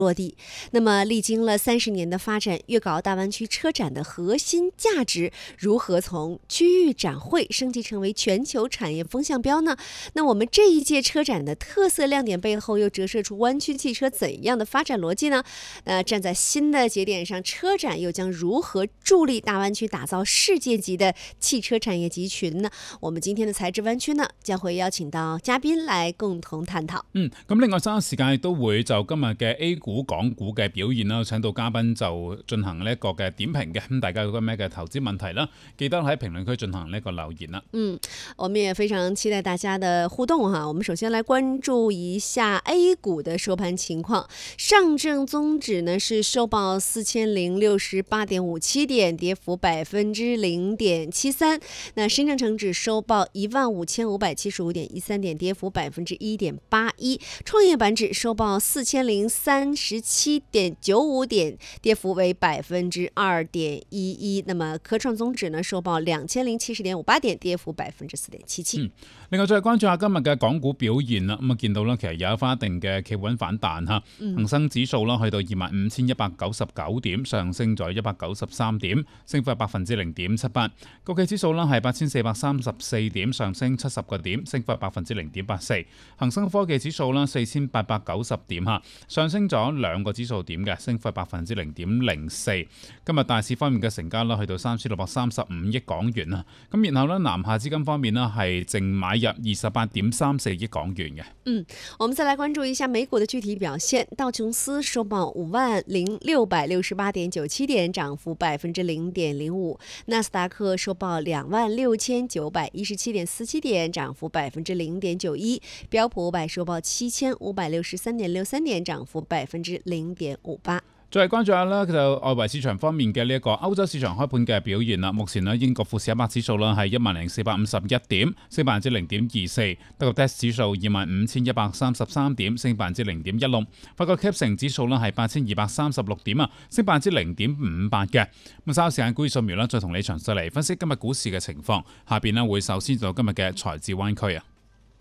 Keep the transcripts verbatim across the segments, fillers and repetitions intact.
落地。那么历经了三十年的发展，粤港澳大湾区车展的核心价值如何从区域展会升级成为全球产业风向标呢？那我们这一届车展的特色亮点背后又折射出湾区汽车怎样的发展逻辑呢？呃，站在新的节点上，车展又将如何助力大灣區打造世界級的汽車產業集群呢？我們今天的財智灣區呢，將會邀請到嘉賓來共同探討。 嗯，咁另外稍後時間亦都會就今日嘅 A 股、港股嘅表現啦，請到嘉賓就進行呢一個嘅點評嘅。咁大家有個咩嘅投資問題啦，記得喺評論區進行呢個留言啦。 嗯，我們也非常期待大家的互動哈。我們首先來關注一下 A 股的收盤情況，上證綜指呢是收報四千零六十八點五七點，跌幅百分之零點七三。那深證成指收報一萬五千五百七十五點一三點，跌幅百分之一點八一。創業板指收報四千零三十七點九五點，跌幅為百分之二點一一。那麼科創綜指呢收報兩千零七十點五八點，跌幅百分之四點七七。 嗯，另外再關注下今日嘅港股表現啦。咁啊見到啦，其實有翻一定嘅企穩反彈嚇。恒生指數啦去到二萬五千一百九十九點，上升咗一百九十三點，升幅係百分之零點七八。國企指數啦係八千四百三十四點，上升七十個點，升幅係百分之零點八四。恒生科技指數啦四千八百九十點嚇，上升咗兩個指數點嘅，升幅係百分之零點零四。今日大市方面嘅成交啦去到三千六百三十五億港元啊。咁然後咧南下資金方面呢係淨買入二十八點三四億港元嘅。 嗯，我們再來關注一下美股的具體表現。道瓊斯收報五萬零六百六十八點九七點，漲幅百分之零點零五。納斯達克收報兩萬六千九百一十七點四七點，漲幅百分之零點九一。標普五百收報七千五百六十三點六三點，漲幅百分之零點五八。 再嚟關注下啦，就外圍市場方面嘅呢一個歐洲市場開盤嘅表現啦。目前呢，英國富時一百指數啦係一萬零四百五十一點，升百分之零點二四；德國 D A X 指數二萬五千一百三十三點，升百分之零點一六；法國 C A P 城指數啦係八千二百三十六點啊，升百分之零點五八嘅。咁稍後時間股市掃描啦，再同你詳細嚟分析今日股市嘅情況。下邊呢會首先到今日嘅財智灣區啊。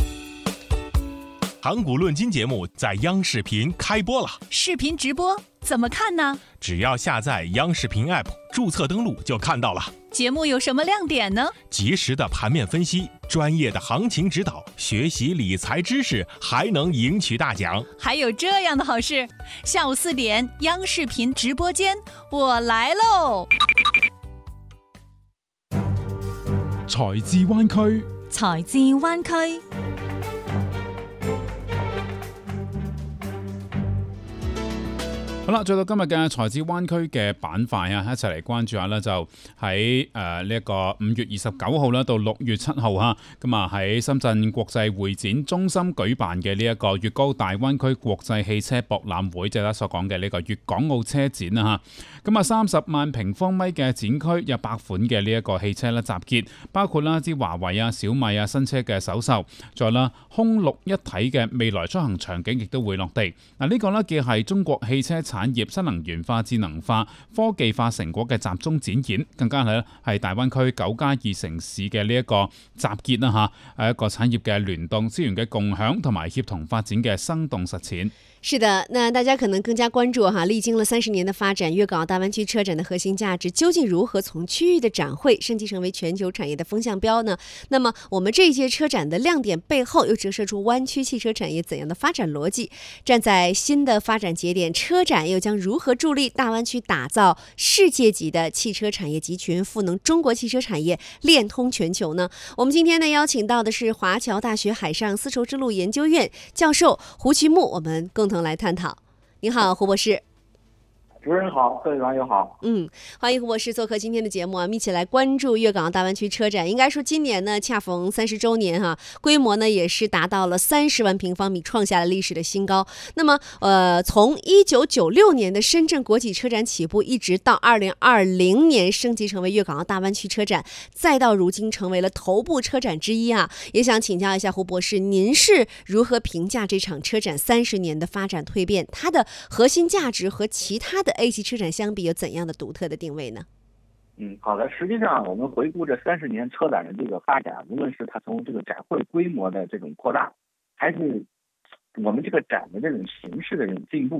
港股論金節目在央視頻開播了， 視頻直播怎麼看呢？ 只要下載央視頻 App， 註冊登錄就看到了。 節目有什麼亮點呢？ 及時的盤面分析，專業的行情指導，學習理財知識，還能贏取大獎。 還有這樣的好事，下午四點央視頻直播間，我來嘍！ 財智灣區， 財智灣區。 好啦，再到今日嘅財智灣區嘅板塊啊，一齊嚟關注下啦。就喺誒呢一個五月二十九號啦，到六月七號嚇，咁啊喺深圳國際會展中心舉辦嘅呢一個粵港澳大灣區國際汽車博覽會，即係所講嘅呢個粵港澳車展啊嚇。咁啊，三十萬平方米嘅展區有百款嘅呢一個汽車咧集結，包括啦啲華為啊、小米啊新車嘅首售，再啦空陸一體嘅未來出行場景亦都會落地。嗱、這、呢個呢，既係中國汽車產業新能源化、智能化、科技化成果嘅集中展現，更加係係大灣區九加二城市嘅呢一個集結啦嚇，係一個產業嘅聯動、資源嘅共享同埋協同發展嘅生動實踐。 是的，那大家可能更加關注哈，歷經了三十年的發展，粵港澳大灣區車展的核心價值究竟如何從區域的展會升級成為全球產業的風向標呢？那麼我們這一屆車展的亮點背後又折射出灣區汽車產業怎樣的發展邏輯？站在新的發展節點，車展又將如何助力大灣區打造世界級的汽車產業集群，賦能中國汽車產業鏈通全球呢？我們今天呢邀請到的是華僑大學海上絲綢之路研究院教授胡瞿牧，我們共同來探討。你好，胡博士。 主持人好，各位網友好。 嗯，歡迎胡博士做客今天的節目啊，我們一起來關注粵港澳大灣區車展。應該說今年呢恰逢三十周年哈，規模呢也是達到了三十萬平方米，創下了歷史的新高。那麼呃，從一九九六年的深圳國際車展起步，一直到二零二零年升級成為粵港澳大灣區車展，再到如今成為了頭部車展之一啊。也想請教一下胡博士，您是如何評價這場車展三十年的發展蛻變？它的核心價值和其他的 A 級車展相比有怎樣的獨特的定位呢？ 嗯，好的。實際上，我們回顧這三十年車展的這個發展，無論是它從這個展會規模的這種擴大，還是我們這個展的這種形式的這種進步，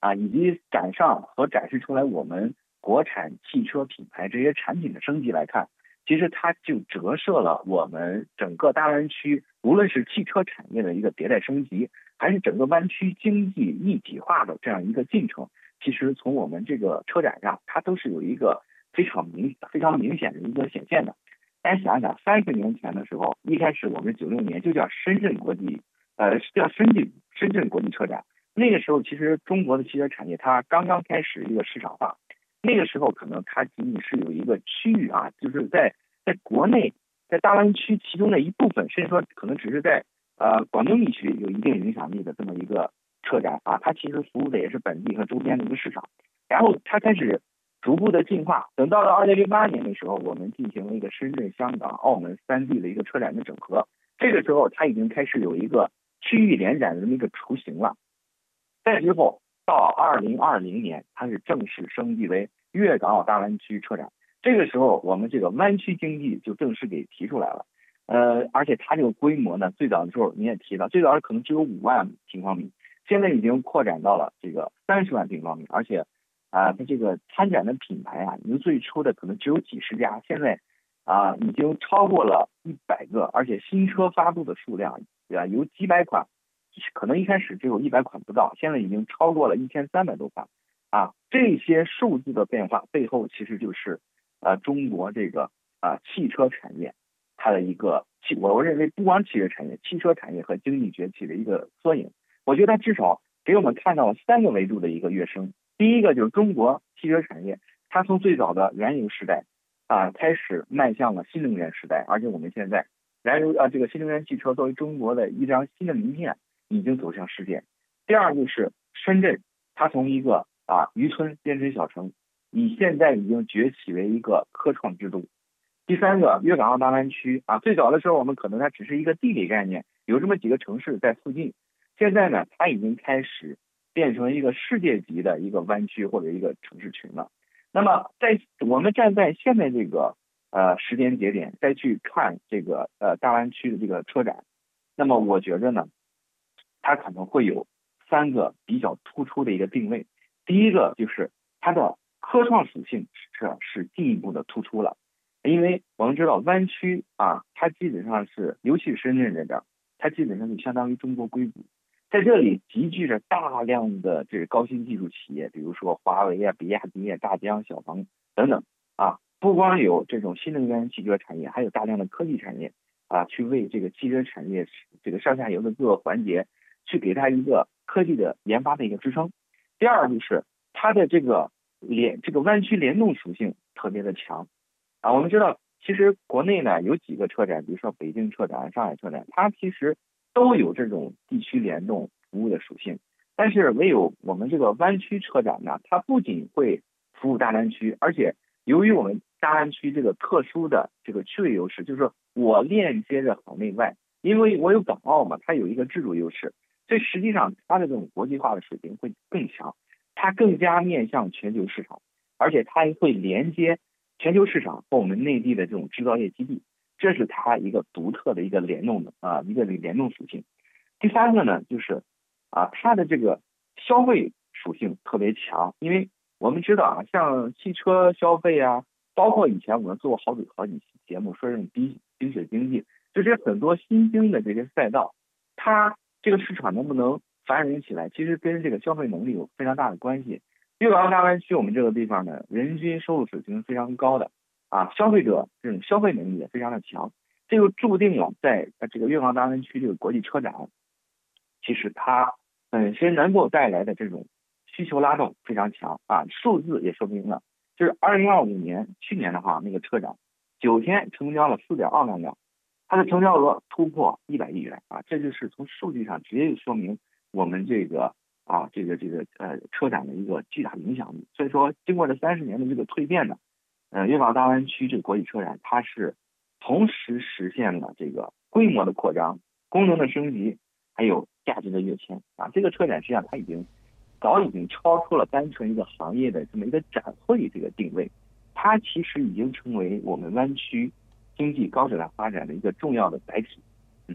啊，以及展上和展示出来我们国产汽车品牌这些产品的升级来看，其实它就折射了我们整个大湾区无论是汽车产业的一个迭代升级，还是整个湾区经济一体化的这样一个进程，其实从我们这个车展上，它都是有一个非常明非常明显的一个显现的。大家想想，三十年前的时候，一开始我们九六年就叫深圳国际，呃，叫深圳深圳国际车展。那个时候，其实中国的汽车产业它刚刚开始一个市场化。那个时候，可能它仅仅是有一个区域啊，就是在在国内，在大湾区其中的一部分，甚至说可能只是在呃广东地区有一定影响力的这么一个车展啊，它其实服务的也是本地和周边的一个市场。然后它开始逐步的进化，等到了二零零八年的时候，我们进行了一个深圳、香港、澳门三地的一个车展的整合。这个时候，它已经开始有一个区域联展的这么一个雏形了。再之后，到二零二零年，它是正式升级为粤港澳大湾区车展。这个时候，我们这个湾区经济就正式给提出来了。呃，而且它这个规模呢，最早的时候你也提到，最早可能只有五万平方米，现在已经扩展到了这个三十万平方米，而且。啊，它这个参展的品牌啊，由最初的可能只有几十家，现在啊已经超过了一百个，而且新车发布的数量啊由几百款，可能一开始只有一百款不到，现在已经超过了一千三百多款啊。这些数字的变化背后，其实就是呃中国这个啊汽车产业它的一个汽，我我认为不光汽车产业，汽车产业和经济崛起的一个缩影。我觉得它至少给我们看到了三个维度的一个跃升。第一个就是中国汽车产业，它从最早的燃油时代啊开始迈向了新能源时代，而且我们现在燃油啊这个新能源汽车作为中国的一张新的名片，已经走向世界。第二就是深圳，它从一个啊渔村变成小城，你现在已经崛起为一个科创之都。第三个粤港澳大湾区啊，最早的时候我们可能它只是一个地理概念，有这么几个城市在附近，现在呢它已经开始变成一个世界级的一个湾区或者一个城市群了。那么在我们站在现在这个呃时间节点再去看这个呃大湾区的这个车展，那么我觉着呢，它可能会有三个比较突出的一个定位。第一个就是它的科创属性是是进一步的突出了，因为我们知道湾区啊，它基本上是，尤其是深圳这边，它基本上就相当于中国硅谷。在这里集聚着大量的这个高新技术企业，比如说华为啊、比亚迪啊、大疆、小鹏等等啊，不光有这种新能源汽车产业，还有大量的科技产业啊，去为这个汽车产业这个上下游的各个环节去给它一个科技的研发的一个支撑。第二就是它的这个联这个湾区联动属性特别的强啊。我们知道，其实国内呢有几个车展，比如说北京车展、上海车展，它其实都有这种地区联动服务的属性，但是唯有我们这个湾区车展呢，它不仅会服务大湾区，而且由于我们大湾区这个特殊的这个区位优势，就是说我链接着海内外，因为我有港澳嘛，它有一个制度优势，所以实际上它的这种国际化的水平会更强，它更加面向全球市场，而且它会连接全球市场和我们内地的这种制造业基地。这是它一个独特的一个联动的啊一个联动属性。第三个呢，就是啊它的这个消费属性特别强，因为我们知道啊，像汽车消费啊，包括以前我们做过好几好几期节目说这种冰冰雪经济，就是很多新兴的这些赛道，它这个市场能不能繁荣起来，其实跟这个消费能力有非常大的关系。粤港澳大湾区我们这个地方呢，人均收入水平非常高的。啊，消费者这种消费能力也非常的强，这就注定了在这个粤港澳大湾区这个国际车展，其实它本身能够带来的这种需求拉动非常强啊。数字也说明了，就是二零二五年去年的话，那个车展九天成交了四点二万辆，它的成交额突破一百亿元啊，这就是从数据上直接就说明我们这个啊这个这个呃车展的一个巨大影响力。所以说，经过这三十年的这个蜕变呢。呃，粤港澳大湾区这个国际车展，它是同时实现了这个规模的扩张、功能的升级，还有价值的跃迁啊。这个车展实际上它已经早已经超出了单纯一个行业的这么一个展会这个定位，它其实已经成为我们湾区经济高质量发展的一个重要的载体。嗯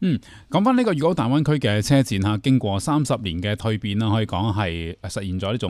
嗯，講翻呢個粵港澳大灣區嘅車展嚇，經過三十年嘅蛻變啦，可以講係實現咗呢種